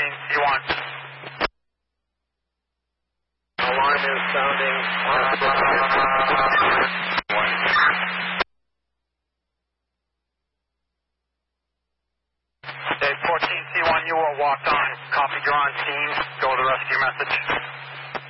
14C1. Alarm is sounding. Okay, 14C1, you are walked on. Copy, you're on scene. Go with the rest of your message.